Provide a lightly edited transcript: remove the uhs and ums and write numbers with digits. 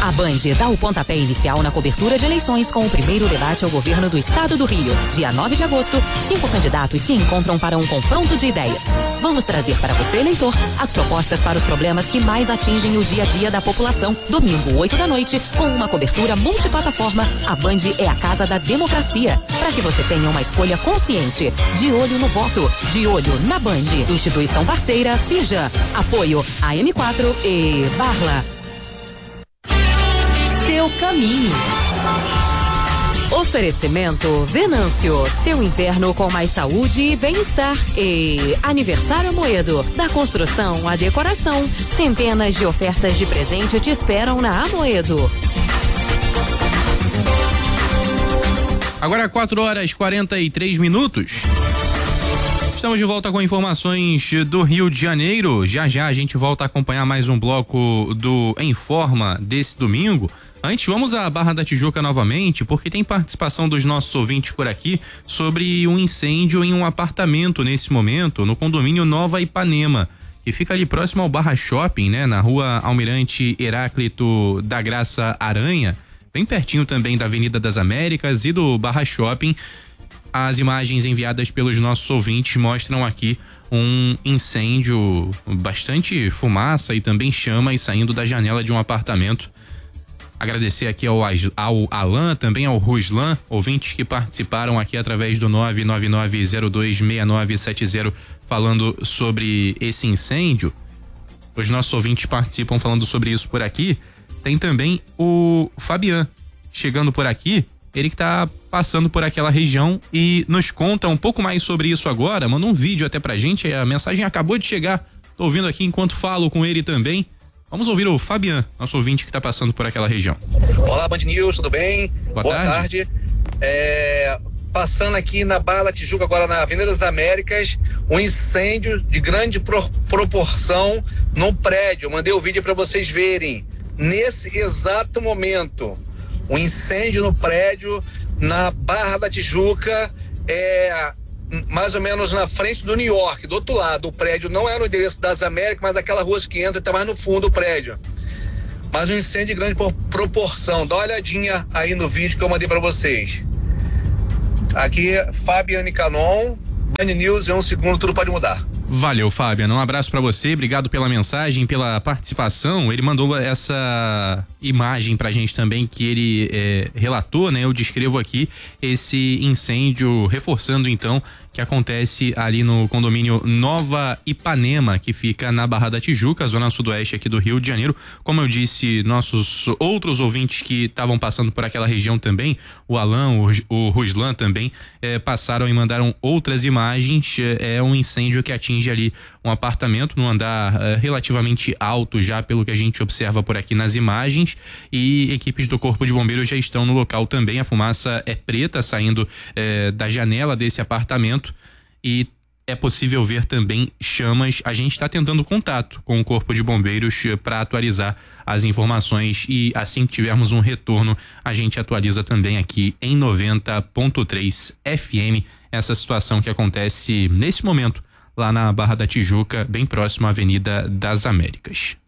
A Band dá o pontapé inicial na cobertura de eleições com o primeiro debate ao governo do estado do Rio. Dia 9 de agosto, 5 candidatos se encontram para um confronto de ideias. Vamos trazer para você, eleitor, as propostas para os problemas que mais atingem o dia a dia da população. Domingo, 8 da noite, com uma cobertura multiplataforma, a Band é a casa da democracia. Para que você tenha uma escolha consciente. De olho no voto, de olho na Band. Instituição parceira, Pija. Apoio a M4 e Barla. Seu caminho. Oferecimento Venâncio, seu inverno com mais saúde e bem-estar. E Aniversário Amoedo, da construção à decoração. Centenas de ofertas de presente te esperam na Amoedo. Agora 4h43. Estamos de volta com informações do Rio de Janeiro. Já a gente volta a acompanhar mais um bloco do Em Forma desse domingo. Antes, vamos à Barra da Tijuca novamente, porque tem participação dos nossos ouvintes por aqui sobre um incêndio em um apartamento nesse momento, no condomínio Nova Ipanema, que fica ali próximo ao Barra Shopping, né? Na rua Almirante Heráclito da Graça Aranha, bem pertinho também da Avenida das Américas e do Barra Shopping. As imagens enviadas pelos nossos ouvintes mostram aqui um incêndio, bastante fumaça e também chamas saindo da janela de um apartamento. Agradecer aqui ao Alan, também ao Ruslan, ouvintes que participaram aqui através do 999026970 falando sobre esse incêndio. Os nossos ouvintes participam falando sobre isso por aqui. Tem também o Fabian chegando por aqui, ele que tá passando por aquela região e nos conta um pouco mais sobre isso agora, manda um vídeo até pra gente, a mensagem acabou de chegar, tô ouvindo aqui enquanto falo com ele também. Vamos ouvir o Fabian, nosso ouvinte que está passando por aquela região. Olá, Band News, tudo bem? Boa tarde. Passando aqui na Barra da Tijuca, agora na Avenida das Américas, um incêndio de grande proporção num prédio. Eu mandei o vídeo para vocês verem. Nesse exato momento, um incêndio no prédio na Barra da Tijuca, mais ou menos na frente do New York, do outro lado. O prédio não é no endereço das Américas, mas aquela rua que entra está mais no fundo do prédio. Mas um incêndio de grande proporção. Dá uma olhadinha aí no vídeo que eu mandei para vocês. Aqui, Fabiane Canon, Band News, em um segundo tudo pode mudar. Valeu, Fabiano. Um abraço pra você, obrigado pela mensagem, pela participação. Ele mandou essa imagem pra gente também que ele relatou, né? Eu descrevo aqui esse incêndio, reforçando então que acontece ali no condomínio Nova Ipanema, que fica na Barra da Tijuca, zona sudoeste aqui do Rio de Janeiro. Como eu disse, nossos outros ouvintes que estavam passando por aquela região também, o Alan, o Ruslan também, passaram e mandaram outras imagens. É um incêndio que atinge ali um apartamento no andar relativamente alto, já pelo que a gente observa por aqui nas imagens, e equipes do Corpo de Bombeiros já estão no local também. A fumaça é preta saindo da janela desse apartamento e é possível ver também chamas. A gente está tentando contato com o Corpo de Bombeiros para atualizar as informações e assim que tivermos um retorno a gente atualiza também aqui em 90.3 FM essa situação que acontece nesse momento lá na Barra da Tijuca, bem próximo à Avenida das Américas.